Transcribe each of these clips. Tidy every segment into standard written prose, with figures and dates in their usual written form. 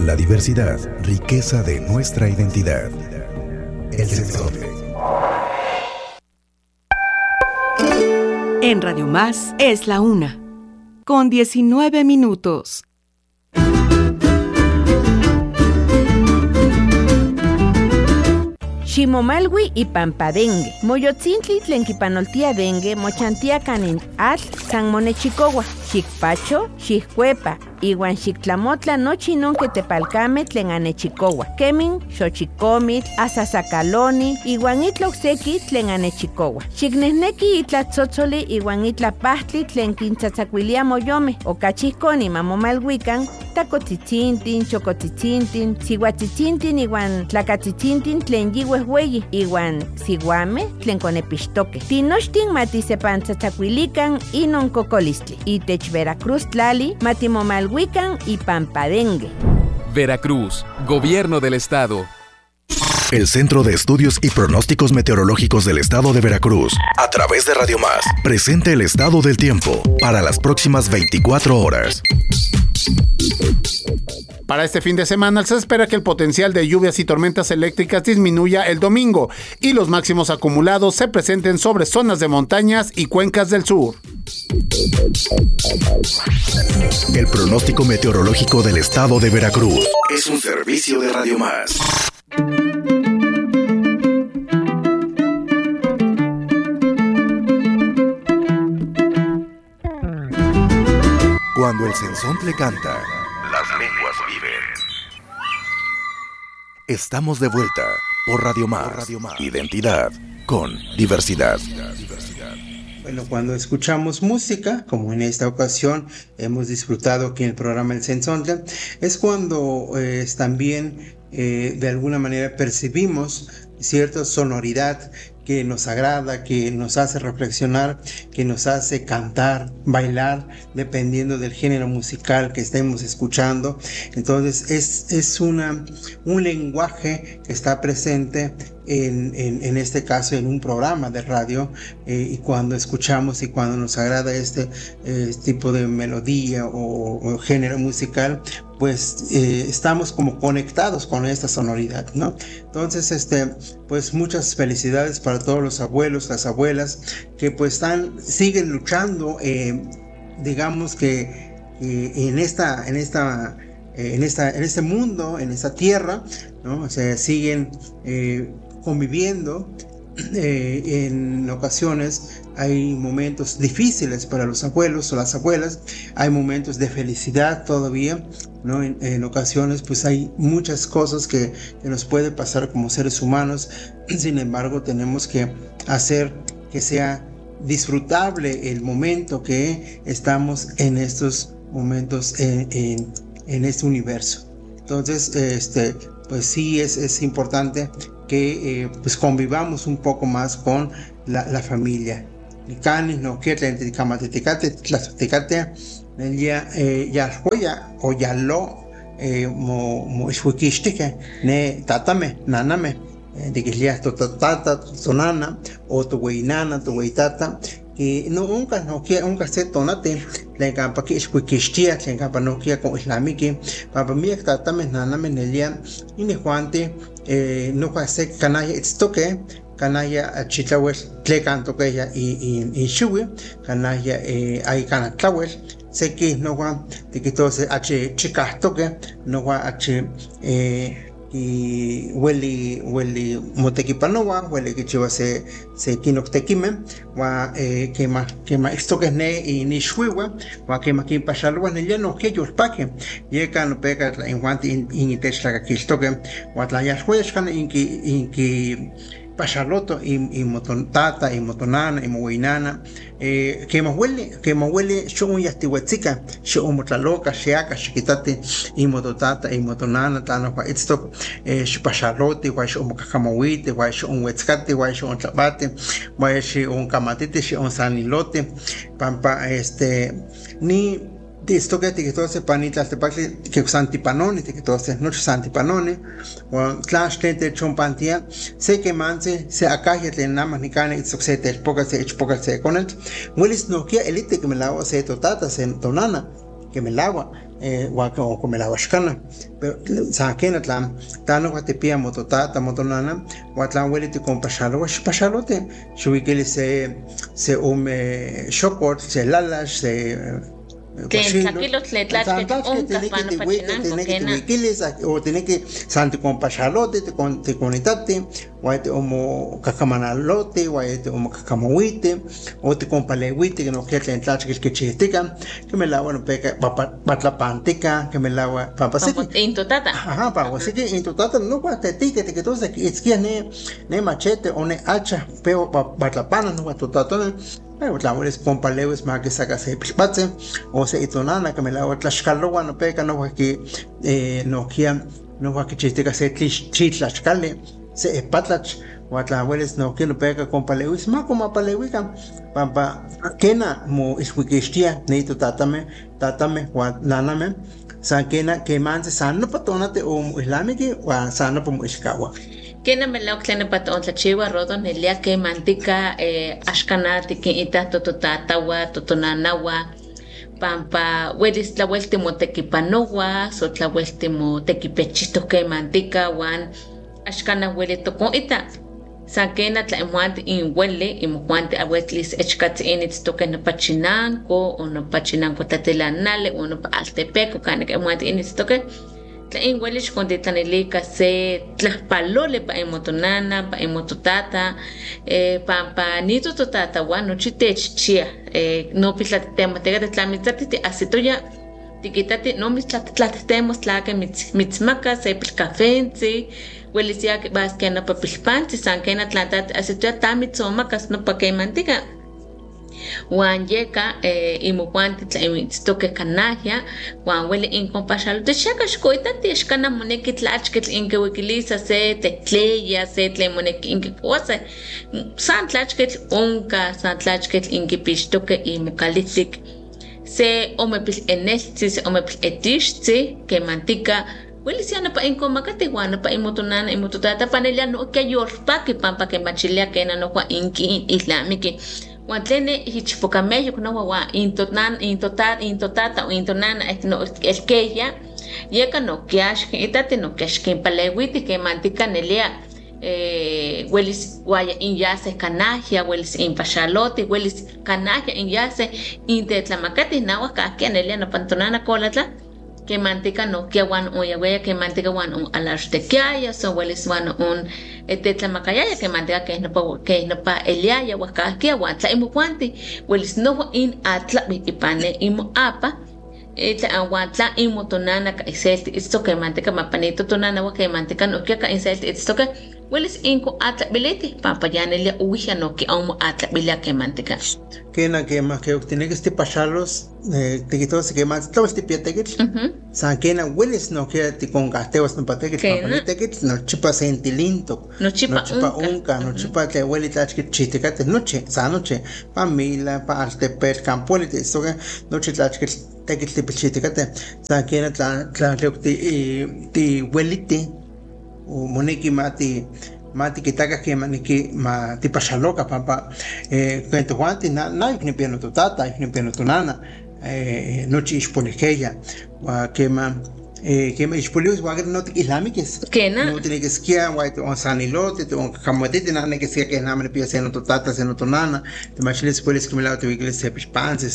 la diversidad, riqueza de nuestra identidad. El Sensontle. En Radio Más es la 1:19. Ximomalwi y Pampadengue. Moyotzintli tlen kipanoltia dengue mochantia kanin atl san monechicowa. Xikpacho, xikcuepa, iwan xiktlamotla nochi non que tepalcame tlen anechicowa. Kemin, xochicomitl, asasacaloni, iwan itla okseki tlen anechicowa. Xiknehneki itla tzotzoli iwan itla pahtli tlen kintzatzakuilia moyome. Okachihkoni mamomalwikan, tacotzitzintin, chocotzitzintin, sihuatzitzintin iwan tlacatzitzintin tlen yihuehweyi, iwan sihuame tlen konepixtoke. Tinochtin matisepantzatzakuilikan inon kokolistli. Veracruz tlali, matimomalhuican y Pampadengue. Veracruz, Gobierno del Estado. El Centro de Estudios y Pronósticos Meteorológicos del Estado de Veracruz, a través de Radio Más, presenta el estado del tiempo para las próximas 24 horas. Para este fin de semana se espera que el potencial de lluvias y tormentas eléctricas disminuya el domingo y los máximos acumulados se presenten sobre zonas de montañas y cuencas del sur. El pronóstico meteorológico del Estado de Veracruz es un servicio de Radio Más. Cuando el Sensontle canta, las lenguas viven. Estamos de vuelta por Radio Más. Identidad con diversidad. Bueno, cuando escuchamos música, como en esta ocasión hemos disfrutado aquí en el programa El Sensontle, es cuando también de alguna manera percibimos cierta sonoridad que nos agrada, que nos hace reflexionar, que nos hace cantar, bailar, dependiendo del género musical que estemos escuchando. Entonces es un lenguaje que está presente en este caso en un programa de radio, y cuando escuchamos y cuando nos agrada este tipo de melodía o género musical, pues estamos como conectados con esta sonoridad, ¿no? Entonces, pues muchas felicidades para todos los abuelos, las abuelas que pues siguen luchando, digamos que en este mundo, en esta tierra, ¿no? O sea, siguen conviviendo. En ocasiones hay momentos difíciles para los abuelos o las abuelas, hay momentos de felicidad todavía, ¿no? En ocasiones pues hay muchas cosas que nos puede pasar como seres humanos. Sin embargo, tenemos que hacer que sea disfrutable el momento que estamos en estos momentos en este universo. Entonces, pues sí es importante que pues convivamos un poco más con la familia. Canis no quiere tecate ya joya o ya lo mo esfuquistique ne tatame naname de que ya to tata sonana o tu weinana tu weitata y nunca se tonate le campa que esfuquistia le campa no quiere con islamiki papa mi tatame naname nelia y ne juante no hace canalla estoque canalla chitlawes tle canto que ella y shuwe canalla hay canatlawes sé que no va de que todo se h chicastoque no va h y huele motequipanoa huele que chiva se quinoctequime va quema esto que es ne y ni shuwe va quema que pasarlo en el no que yo paque llega no pega en guante in tesla que esto que va la ya juegas can in que pasarloto y motontata y motonana y moinana que me huele yo un yastihuetzica yo un motlaloca sheaka chiquitate y mototata y motonana tano pa esto pasarlote guay yo un cacamohuite guay yo un huetzcate guay yo un tlapate guay yo un camatete yo un sanilote pampa ni esto que todo se panita este paque que santipanone que todo se noche santipanone o clash que chompantia se que manse se acaje le nada ni cane esto se te poca se con él hueles no que elite que me lavo se totata se tonana que me lava waka o comela washkana pero sakena tlam tano wa te pia mototata motonana watlan weli te compashalo pashalote shuikeli se shokot se lalas se tranquilos le tlach que onka pano pachinan kena o tiene que santi compashalote te conectate waite omo kakamanalote waite omo kakamawite o te compalewite que no quiere entrar que chitica que me la bueno peka patlapantica que me la papasiti intotata ajá para así que intotata no cuate tique que todo es que ne machete o ne hacha pero patlapana no totata pero la es compalewes más que saca se pilpatse o se itonana que me la otra shkallo no peka no que no que chitica se chitlachkale se patlach watla hueles no que no pega con palewis ma como palewika pampa kena mo iswikestia neito tatame wa laname sa kena que manse sanno patonate o islamiki wa sanno pomo iskawa kena melok tlene paton tlachiwa rodon elia que mantika ashkanati que ita totatawa totonanawa pampa huelis la vueltimo tequipanowa so la vueltimo tequipechito que mantika wan ashkana huele toko ita sakena tla imwante in huele imwante awetlis echkat inits toke no pachinanko o no pachinanko tatelanale o no altepec kana que imwante inits toke tla in huele shkonde tanelika se tlaspalole pa emotonana pa emototata pampa nito totata wa no chitechchia no pislatema tega tlamitati asitoya tikitate no mislatlatemos tlake mitzmaka se pilcafenzi huelisia que vas que no papilpanti san que na tlatat asitoya tamitzomakas no pa que mantika wan yeka imupanti toque canajia wan huele incompashalo te shakashkoita te shkana moneki tlachketl inke wikilisa se tetleya se tlemoneki inke cosa san tlachketl onka san tlachketl inke pishtoke imukalitik se omepil eneltsi se omepil etixtsi que mantika huelisiana pa incomakate wana pa imotonana imototata panelia no que yorpa que pampa que machilia que na no kwa inki islamiki Wantlene hichpocamello no wa intotata o intonana no el keya yeka no kiash itate no kiash que palewiti que mantika nelia huelis guaya inyase canajia huelis impachalote huelis canajia inyase intetlamacate nawa ka nelia no pantonana colatla que mantica no que wan o ya que mantica wan un alartequia so huelis wan un tetlamacaya que mantica que no pa eliaya waka que wan tla imupuanti huelis no in atla ipane imu apa eta aguantla imotonana ka iselt esto que mantica mapanito tonana wa que mantica no que ka iselt esto que huelis inco atla bileti papayanelia uija no que amo atla bilia que mantica kena que más que tiene que este pasarlos te quitó se que más todo este pietequit san kena hueles no que te con gasteos no patequit papanetequit no chipa sentilinto no chipa unca no chipa que huele tach que chitecate noche sa noche familia pa altepet campolite esto que noche tach que tequit te chitecate san kena tla ti huelite o moneki mati kitaka que maniki ma ti pashaloka pampa cuento guanti na ikni piano tu tata ikni piano tu nana nochi ispolikeya wa kema ispolius wa no te islamikes no tiene que skia wa on sanilote on kamotete na que skia que na me pia seno tu tata seno tu nana te machiles polis que me la tu iglesia pispanse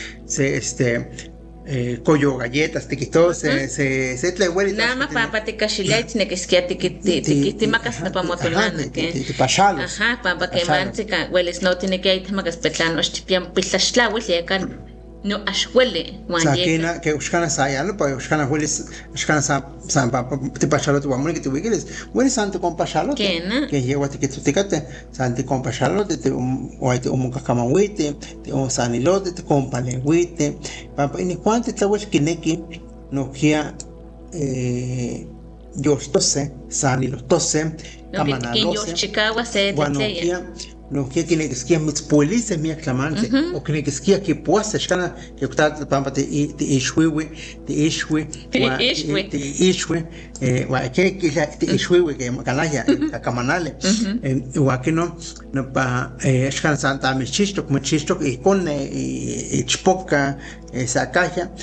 se coyo galletas tiquito se tle huele nada más para te cachilait ne que skia te macas na pa motolana que te pachalos ajá para que mantica hueles no tiene que ir macas petlano stipiam pilashla huele kan no ashwele sakena que ushkana sayano pa ushkana hueles ushkana sa pa te pachalo tu amor que te hueles huele santo con pachalo que lleva te que tu ticate santo con pachalo te oite kakamahuite te sanilote te con palehuite papa ni cuánto te hueles que neki no kia yo tose sanilotose kamanalose Chicago se no que tiene que esquiar mis polices mi aclamante o que esquiar que puasa escana que está pampa te ishwe wa que te ishwe que canalla camanale o que no pa escana santa mi chisto como chisto y con chpoca esa caja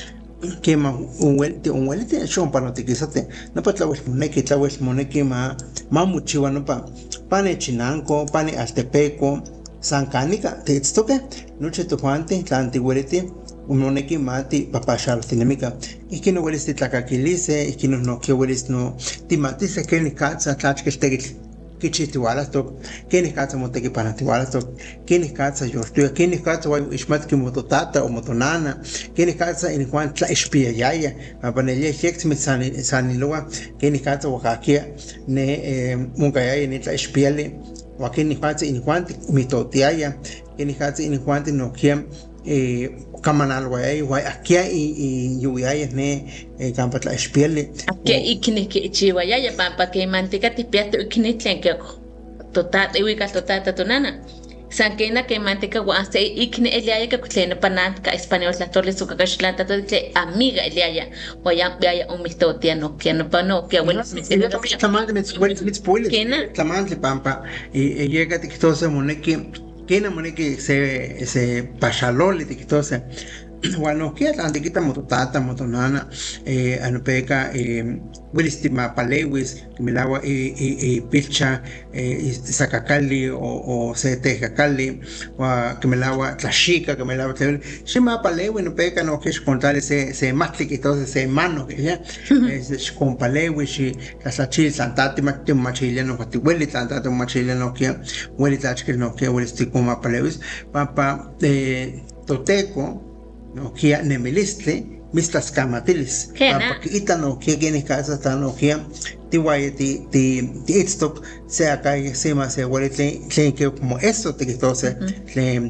quema un huelte son para no te quisate no pa tlawes moneki ma muchiwa no pa ne Chinanco pa ne Altepeco San Canica te estoque noche tu juante la antigüerete moneki mati papachar tinemica y que no hueles de tlacaquilice y que no que hueles no timatice que ni catsa tlachque kichitiwalas to kini katsa moteki panatiwalas to kini katsa yortuya kini katsa wa ishmat ki mototata o motonana kini katsa in kwan tla espia yaya panelia hex mit saniloa kini katsa wakakia ne mungaya ni tla espiale wa kini katsa in kwan mitotiaya kini katsa in kwan nokia kamanal wai akia y yuyaya ne kampatla espiele akia ikini ki chiwaya pampa que mantika tipiato ikini tlenkeko totata iwika totata tonana sankena que mantika waste ikini eliaya que kutlena panantka español tlatole sukakashlanta tole amiga eliaya wayam biaya umitotia no kiano pano que bueno tamante mit spoiler tamante pampa y llega tiktosa moneki kena moneki se pachalole tiktosa bueno que antiquita mototata motonana anupeka wilistima palewis milawa pilcha sacacali o se tejacali wa que milawa tlaxica que milawa shima palewi no peka no que contar se matliquitosa se mano que ya es con palewi si casachil santati machiliano que huele santati machiliano que huele tachkel no que wilistima palewis papa toteco no kia nemelistle mistas kamatilis porque ita no kia gene casa ta no kia tiwai ti itstop se acá se más se huele que como eso te quitose le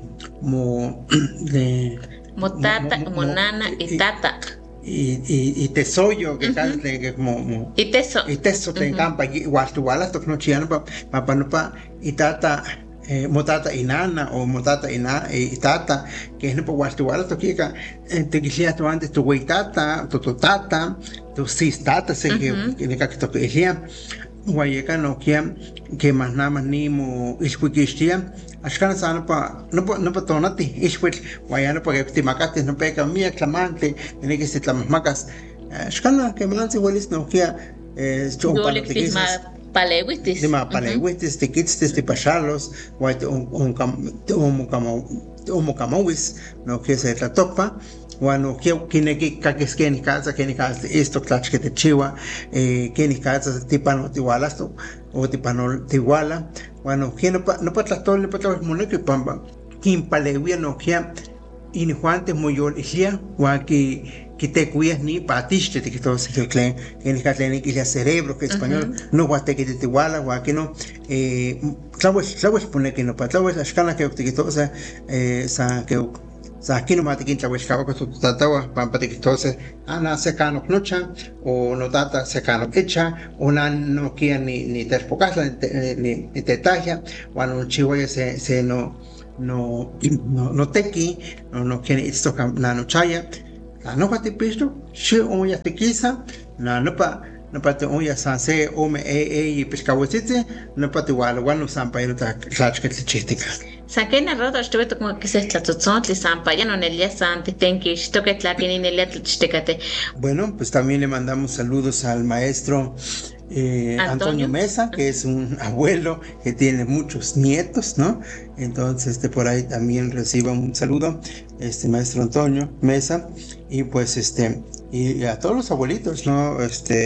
motata monana y tata y tesoyo que tal que como y teso te encampa igual tu balas to no chiano pa no pa y tata motata inana o motata tata que es no por guastuala to kika te quisiera tu antes tu huitata tu tata tu sistata se que ne ka to que guayeka no que más nada más ni mo isquikistia ashkan sana pa no pa tonati isquik guayana porque te macate no pega mía clamante ne que se tlamacas ashkan que más iguales no que chompa te palewis dima palewis te kits te pachalos white un camawis no que se tratopa bueno que ne que ni casa esto clach que te chiva que ni casa tipano igualas o tipano iguala bueno que no pa tratar no pa tratar que pamba kim palewia no que injuantes muy olía wa que te cuidas ni patiste que todo se creen en el catlen que el cerebro que español no guate que te iguala o que no sabes poner que no para sabes las canas que todo sa que sa aquí no mate que sabes que tu tatawa para que todo se ana se cano nocha o no tata se cano hecha o no quiere ni te pocas ni te taja o no chihuahua se no teki no quiere esto na no chaya no pa te pisto she oya te quisa no pa te oya sanse ome y pescawetite no pa te walo sampa y no ta clach que te chistica sakena roda estuve como que se tlatzontli sampa ya no nelia sante tenki esto que tlapini nelia tlchtekate. Bueno, pues también le mandamos saludos al maestro Antonio Mesa, que es un abuelo que tiene muchos nietos, ¿no? Entonces, por ahí también reciba un saludo, maestro Antonio Mesa, y pues, y a todos los abuelitos, ¿no?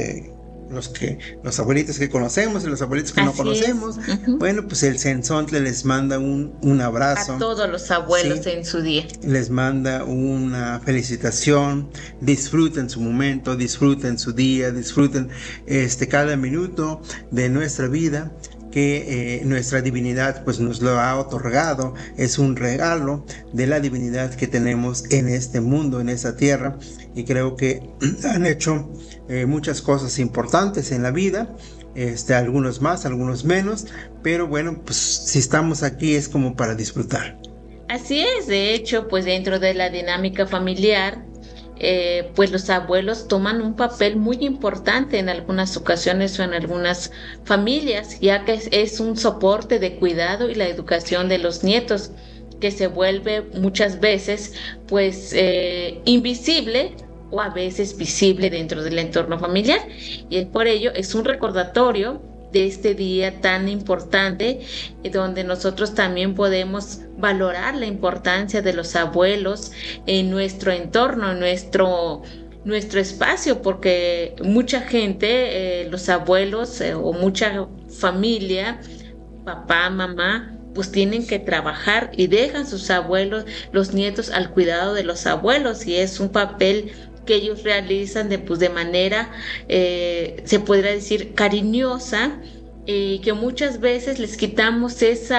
Los abuelitos que conocemos y los abuelitos que no conocemos. Bueno, pues el Sensontle les manda un abrazo. A todos los abuelos en su día. Les manda una felicitación. Disfruten su momento, disfruten su día, disfruten cada minuto de nuestra vida que nuestra divinidad pues nos lo ha otorgado. Es un regalo de la divinidad que tenemos en este mundo, en esta tierra, y creo que han hecho muchas cosas importantes en la vida, algunos más, algunos menos, pero bueno, pues si estamos aquí es como para disfrutar. Así es, de hecho, pues dentro de la dinámica familiar, pues los abuelos toman un papel muy importante en algunas ocasiones o en algunas familias, ya que es un soporte de cuidado y la educación de los nietos, que se vuelve muchas veces pues invisible o a veces visible dentro del entorno familiar. Y por ello es un recordatorio de este día tan importante, donde nosotros también podemos valorar la importancia de los abuelos en nuestro entorno, en nuestro espacio, porque mucha gente, los abuelos o mucha familia, papá, mamá, pues tienen que trabajar y dejan sus abuelos, los nietos al cuidado de los abuelos, y es un papel que ellos realizan de manera, se podría decir, cariñosa, que muchas veces les quitamos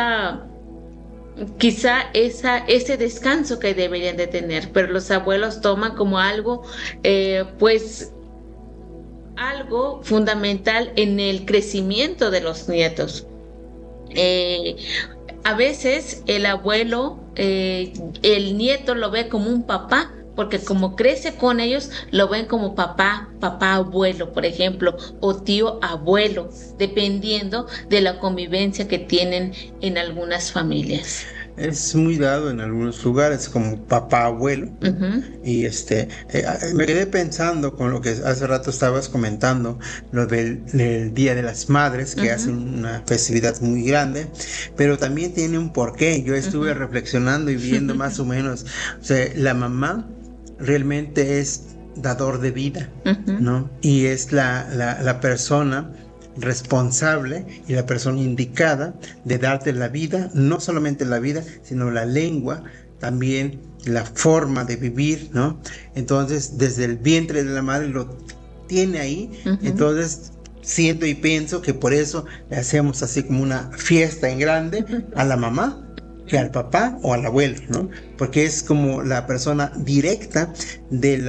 ese descanso que deberían de tener, pero los abuelos toman como algo, algo fundamental en el crecimiento de los nietos. A veces el abuelo, el nieto lo ve como un papá, porque como crece con ellos, lo ven como papá abuelo, por ejemplo, o tío abuelo, dependiendo de la convivencia que tienen en algunas familias. Es muy dado en algunos lugares como papá abuelo. Y me quedé pensando con lo que hace rato estabas comentando, lo del Día de las Madres, que hacen una festividad muy grande, pero también tiene un porqué. Yo estuve reflexionando y viendo más o menos, o sea, la mamá realmente es dador de vida, ¿no? Y es la persona responsable y la persona indicada de darte la vida, no solamente la vida, sino la lengua, también la forma de vivir, ¿no? Entonces, desde el vientre de la madre lo tiene ahí. Entonces, siento y pienso que por eso le hacemos así como una fiesta en grande a la mamá, que al papá o al abuelo, ¿no? Porque es como la persona directa del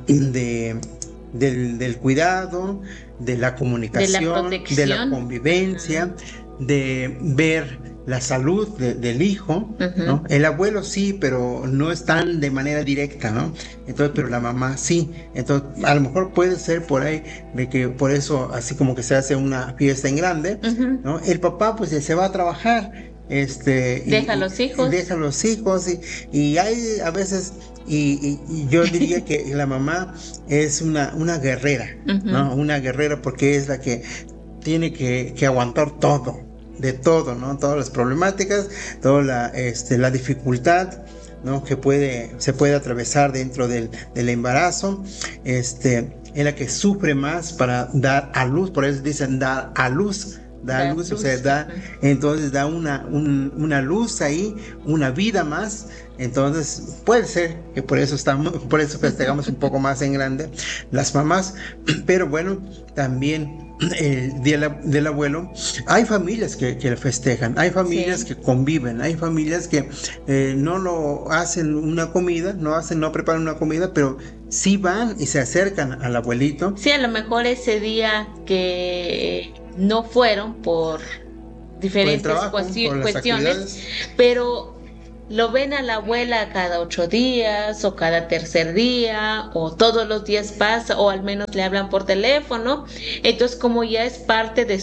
cuidado, de la comunicación, de la convivencia, de ver la salud del hijo, ¿no? El abuelo sí, pero no es tan de manera directa, ¿no? Entonces, pero la mamá sí. Entonces, a lo mejor puede ser por ahí de que por eso así como que se hace una fiesta en grande, ¿no? El papá pues se va a trabajar, deja los hijos y hay a veces y yo diría que la mamá es una guerrera, ¿no? Una guerrera, porque es la que tiene que aguantar todo, de todo, ¿no? Todas las problemáticas, toda la dificultad, ¿no? Que se puede atravesar dentro del embarazo. Es la que sufre más para dar a luz, por eso dicen dar a luz. O sea, entonces da una luz ahí, una vida más. Entonces puede ser que por eso festejamos un poco más en grande las mamás. Pero bueno, también el Día del Abuelo, hay familias que lo festejan, hay familias que conviven, hay familias que no lo hacen una comida, no preparan una comida, pero sí van y se acercan al abuelito. Sí, a lo mejor ese día que no fueron por diferentes cuestiones, pero lo ven a la abuela cada 8 días o cada tercer día o todos los días pasa, o al menos le hablan por teléfono. Entonces, como ya es parte de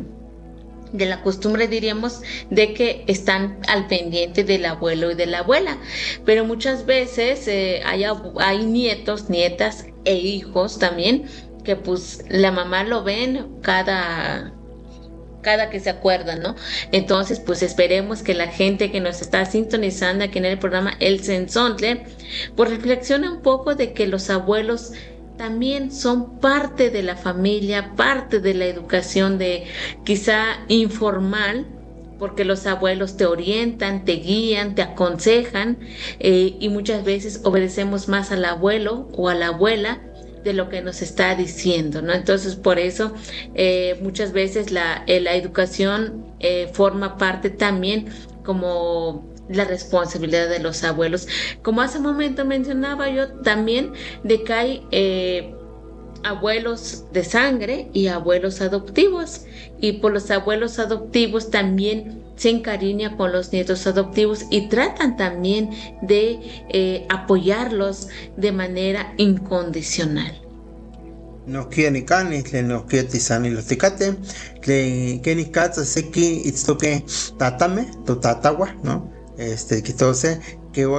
la costumbre, diríamos, de que están al pendiente del abuelo y de la abuela. Pero muchas veces hay nietos, nietas e hijos también que pues la mamá lo ven cada que se acuerdan, ¿no? Entonces, pues esperemos que la gente que nos está sintonizando aquí en el programa El Sensontle, pues reflexione un poco de que los abuelos también son parte de la familia, parte de la educación quizá informal, porque los abuelos te orientan, te guían, te aconsejan, y muchas veces obedecemos más al abuelo o a la abuela de lo que nos está diciendo, ¿no? Entonces, por eso muchas veces la educación forma parte también como la responsabilidad de los abuelos. Como hace un momento mencionaba yo también, de que hay abuelos de sangre y abuelos adoptivos, y por los abuelos adoptivos también se encariña con los nietos adoptivos y tratan también de apoyarlos de manera incondicional. No quiere canis, no quiere tisani los ticate, que ni casa seki itztoque tatame, tu tatagua, ¿no? Que todo se que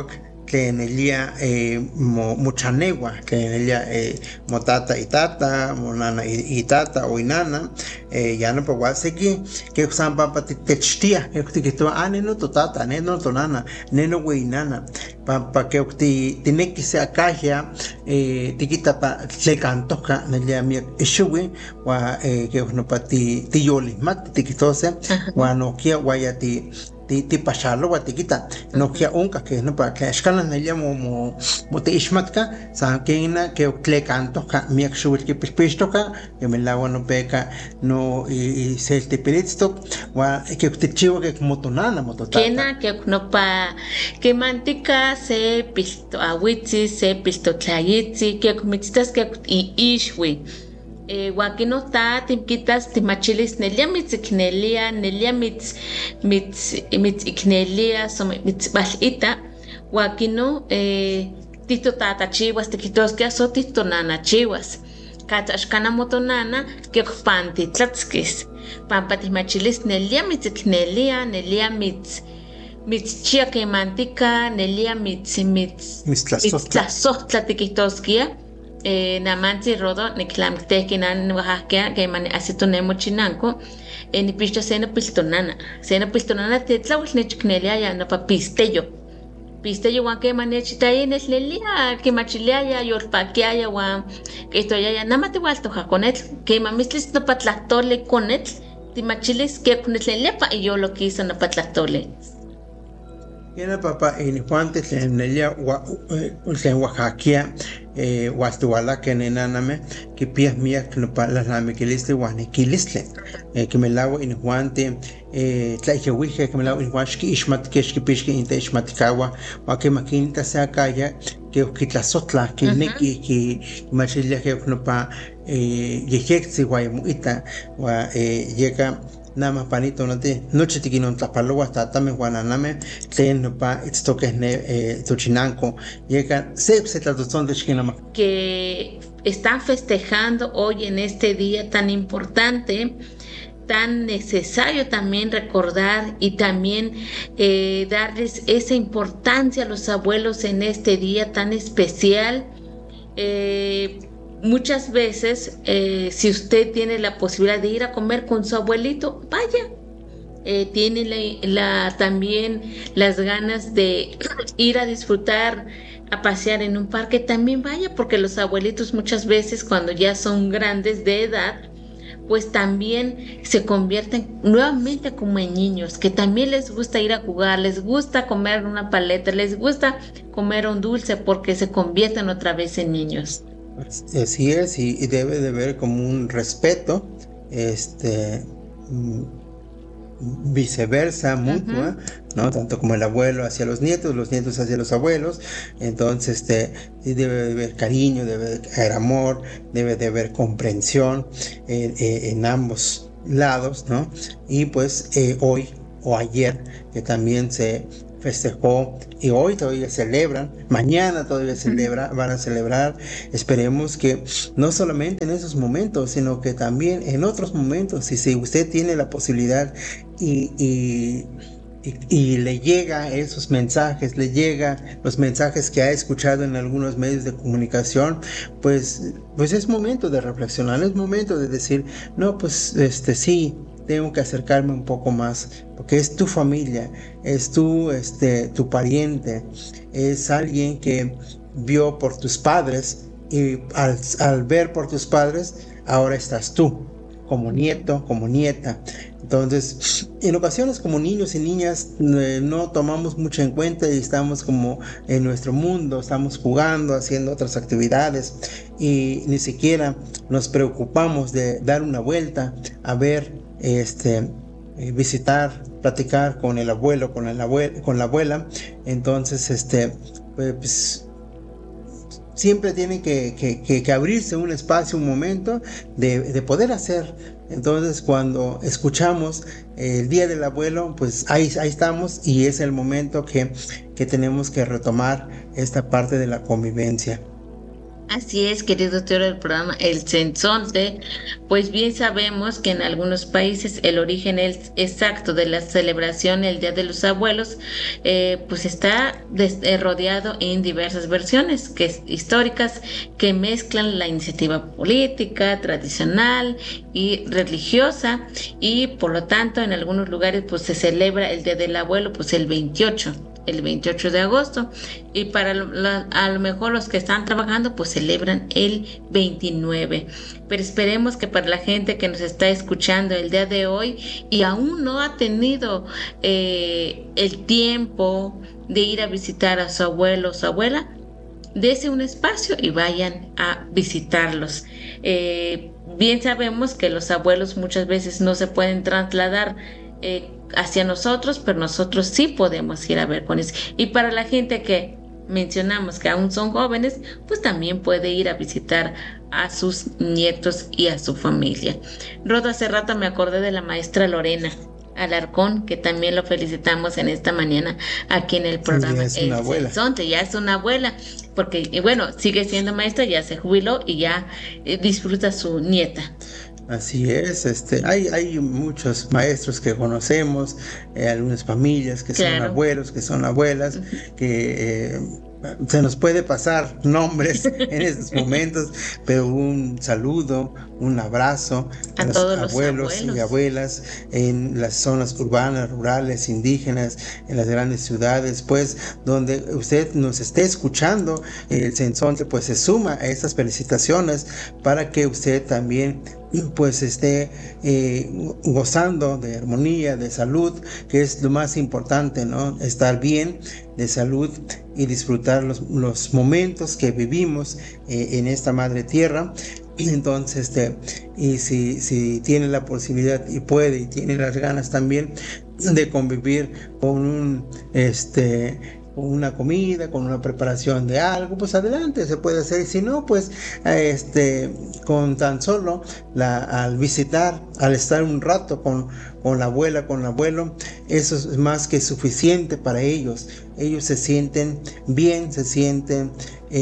tlenelia muchanegua, tlenelia motata y tata, monana y tata o inana, ya no puedo hacer que usan papa techtia, que tú neno to tata, neno to nana, neno we inana, papa que tiene que ser caja, tiquita pa le cantoca, nelia mi eshuwe, wa que no pa ti yoli mat tiquitose, wa no kia guaya ti pasarlo guatiquita no que unca que no para que escalan nelia mo te ishmatka san que tle canto ka mi axuel que pistoka que me la no peca no y se te pelitsto wa que te chivo que motonana motota que no pa que mantica se pisto awitzi se pisto tlayitzi que comitistas que y ishwi Wakino ta timkitas timachilis nelia mitziknelia nelia mitziknelia so mitzbalita wakino tito tata chiwas tikitos que so tito nana chiwas katashkana motonana que panti tlatskis pampa timachilis nelia mitziknelia nelia mitzchia que mantica nelia mitztlasotla tikitoskia namanzi rodo niklamtekinan Oaxaca que man asitonemo chinanco ni pisto sena pistonana tetlawil nechknelia ya no pisteyo wan que manechitaye neslelia que machilia ya yorpaquia ya wan que estoy ya namate walto jaconet que mamislis no patlatole conet timachilis que conetlelia pa y yo lo quiso no patlatole Yana papa en Juante tlenelia Oaxaca Huastuala que nenaname que pias mías que no para la mequilisle guanequilisle que me lavo en Juante tlaixewije que me lavo en Huaxki ishmat keshki pishki inte ishmatikawa o que maquinita sea calla que kitlasotla que neki que machilia que no pa yejexi guayamuita wa llega Nama panito no te noche tiquinon tlapalo hasta tame guananame tlen no pa esto que es tochinanco llega se traducción de chiquinama que están festejando hoy en este día tan importante, tan necesario también recordar y también darles esa importancia a los abuelos en este día tan especial. Muchas veces, si usted tiene la posibilidad de ir a comer con su abuelito, vaya. Tiene también las ganas de ir a disfrutar, a pasear en un parque, también vaya, porque los abuelitos muchas veces cuando ya son grandes de edad, pues también se convierten nuevamente como en niños, que también les gusta ir a jugar, les gusta comer una paleta, les gusta comer un dulce, porque se convierten otra vez en niños. Así es, y debe de haber como un respeto, viceversa, mutua, ¿no? Tanto como el abuelo hacia los nietos hacia los abuelos. Entonces, debe de haber cariño, debe de haber amor, debe de haber comprensión en ambos lados, ¿no? Y pues hoy o ayer, que también se festejó y hoy todavía celebran, mañana todavía van a celebrar. Esperemos que no solamente en esos momentos, sino que también en otros momentos, y si usted tiene la posibilidad y le llega esos mensajes, le llega los mensajes que ha escuchado en algunos medios de comunicación, pues es momento de reflexionar, es momento de decir, no, pues sí, tengo que acercarme un poco más, porque es tu familia, es tu pariente, es alguien que vio por tus padres, y al ver por tus padres, ahora estás tú, como nieto, como nieta. Entonces, en ocasiones como niños y niñas no tomamos mucho en cuenta y estamos como en nuestro mundo, estamos jugando, haciendo otras actividades y ni siquiera nos preocupamos de dar una vuelta a ver, visitar, platicar con el abuelo, con la abuela. Entonces, pues siempre tiene que abrirse un espacio, un momento de poder hacer. Entonces, cuando escuchamos el Día del Abuelo, pues ahí estamos, y es el momento que tenemos que retomar esta parte de la convivencia. Así es, querido doctor del programa El Sensonte, pues bien sabemos que en algunos países el origen exacto de la celebración el Día de los Abuelos pues está rodeado en diversas versiones históricas que mezclan la iniciativa política, tradicional y religiosa, y por lo tanto en algunos lugares pues se celebra el Día del Abuelo pues el 28 de agosto, y para a lo mejor los que están trabajando pues celebran el 29, pero esperemos que para la gente que nos está escuchando el día de hoy y aún no ha tenido el tiempo de ir a visitar a su abuelo o su abuela, dése un espacio y vayan a visitarlos. Bien sabemos que los abuelos muchas veces no se pueden trasladar hacia nosotros, pero nosotros sí podemos ir a ver con ellos. Y para la gente que mencionamos que aún son jóvenes, pues también puede ir a visitar a sus nietos y a su familia. Rodo, hace rato me acordé de la maestra Lorena Alarcón, que también lo felicitamos en esta mañana aquí en el programa. Ya es una abuela. Ya es una abuela, porque bueno, sigue siendo maestra, ya se jubiló y ya disfruta su nieta. Así es, hay muchos maestros que conocemos, algunas familias que son abuelos, que son abuelas, que se nos puede pasar nombres en estos momentos, pero un saludo, un abrazo a los abuelos y abuelas en las zonas urbanas, rurales, indígenas, en las grandes ciudades, pues donde usted nos esté escuchando, el Sensonte pues se suma a estas felicitaciones para que usted también pues esté gozando de armonía, de salud, que es lo más importante, ¿no? Estar bien de salud y disfrutar los momentos que vivimos en esta madre tierra. Entonces, y si tiene la posibilidad y puede y tiene las ganas también de convivir con una comida, con una preparación de algo, pues adelante, se puede hacer. Y si no, pues con tan solo al visitar, al estar un rato con la abuela, con el abuelo, eso es más que suficiente para ellos. Ellos se sienten bien, se sienten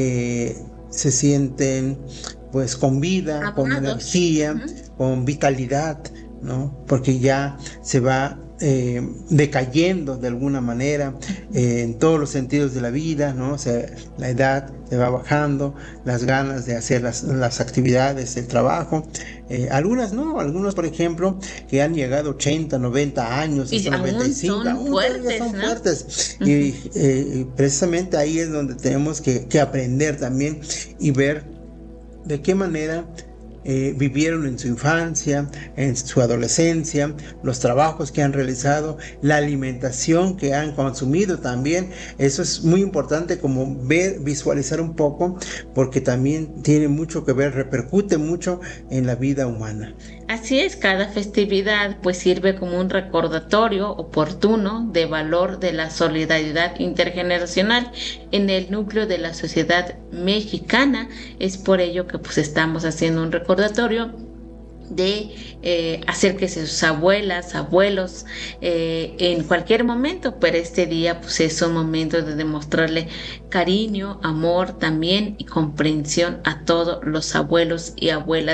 pues con vida, con energía, con vitalidad, ¿no? Porque ya se va decayendo de alguna manera en todos los sentidos de la vida, ¿no? O sea, la edad se va bajando, las ganas de hacer las actividades, el trabajo. Algunos por ejemplo que han llegado 80, 90 años, y 95, son fuertes, son ¿no? fuertes. Y precisamente ahí es donde tenemos que aprender también y ver de qué manera vivieron en su infancia, en su adolescencia, los trabajos que han realizado, la alimentación que han consumido también. Eso es muy importante, como visualizar un poco, porque también tiene mucho que ver, repercute mucho en la vida humana. Así es, cada festividad pues sirve como un recordatorio oportuno de valor de la solidaridad intergeneracional en el núcleo de la sociedad mexicana. Es por ello que pues estamos haciendo un recordatorio de acérquese a sus abuelas, abuelos en cualquier momento, pero este día pues es un momento de demostrarle cariño, amor también y comprensión a todos los abuelos y abuelas